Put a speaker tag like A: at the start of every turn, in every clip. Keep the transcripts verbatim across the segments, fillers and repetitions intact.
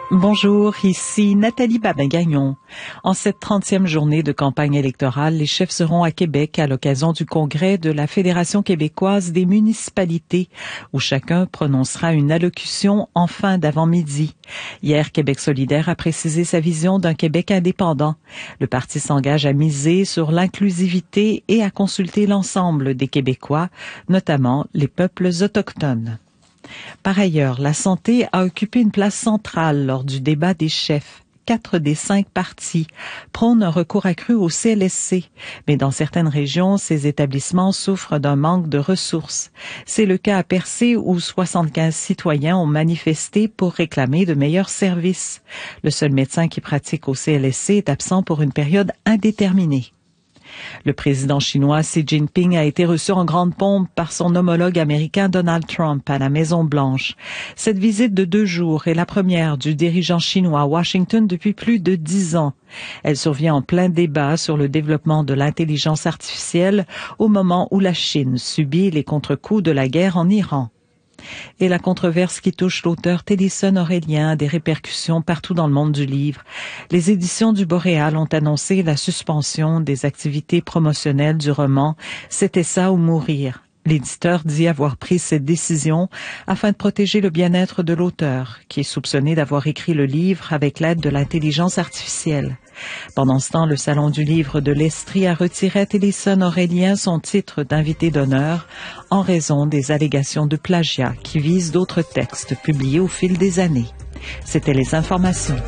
A: Bonjour, ici Nathalie Babin-Gagnon. En cette trentième journée de campagne électorale, les chefs seront à Québec à l'occasion du congrès de la Fédération québécoise des municipalités, où chacun prononcera une allocution en fin d'avant-midi. Hier, Québec solidaire a précisé sa vision d'un Québec indépendant. Le parti s'engage à miser sur l'inclusivité et à consulter l'ensemble des Québécois, notamment les peuples autochtones. Par ailleurs, la santé a occupé une place centrale lors du débat des chefs. Quatre des cinq partis prônent un recours accru au C L S C, mais dans certaines régions, ces établissements souffrent d'un manque de ressources. C'est le cas à Percé où soixante-quinze citoyens ont manifesté pour réclamer de meilleurs services. Le seul médecin qui pratique au C L S C est absent pour une période indéterminée. Le président chinois Xi Jinping a été reçu en grande pompe par son homologue américain Donald Trump à la Maison-Blanche. Cette visite de deux jours est la première du dirigeant chinois à Washington depuis plus de dix ans. Elle survient en plein débat sur le développement de l'intelligence artificielle au moment où la Chine subit les contre-coups de la guerre en Iran. Et la controverse qui touche l'auteur Tennyson Aurélien a des répercussions partout dans le monde du livre. Les éditions du Boréal ont annoncé la suspension des activités promotionnelles du roman « C'était ça ou mourir ». L'éditeur dit avoir pris cette décision afin de protéger le bien-être de l'auteur, qui est soupçonné d'avoir écrit le livre avec l'aide de l'intelligence artificielle. Pendant ce temps, le Salon du livre de l'Estrie a retiré à Tennyson Aurélien son titre d'invité d'honneur en raison des allégations de plagiat qui visent d'autres textes publiés au fil des années. C'étaient les informations.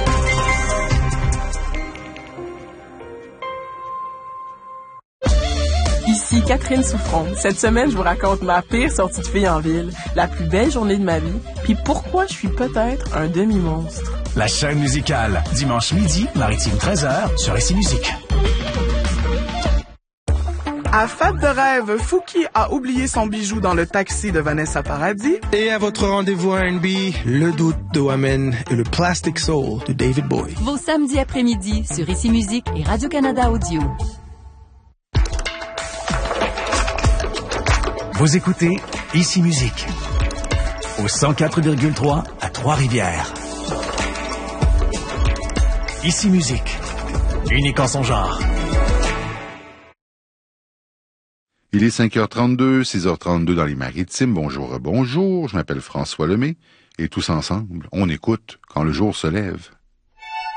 B: Ici Catherine Souffron. Cette semaine, je vous raconte ma pire sortie de fille en ville, la plus belle journée de ma vie, puis pourquoi je suis peut-être un demi-monstre.
C: La chaîne musicale, dimanche midi, Maritime treize heures, sur Ici Musique.
D: À Fat de rêve, Fouki a oublié son bijou dans le taxi de Vanessa Paradis.
E: Et à votre rendez-vous R and B, Le Doute de Wamen et le Plastic Soul de David Bowie.
F: Vos samedis après-midi sur Ici Musique et Radio-Canada Audio.
C: Vous écoutez Ici Musique, au cent quatre virgule trois à Trois-Rivières. Ici Musique, unique en son genre.
G: Il est cinq heures trente-deux, six heures trente-deux dans les Maritimes. Bonjour, bonjour, je m'appelle François Lemay et tous ensemble, on écoute Quand le jour se lève.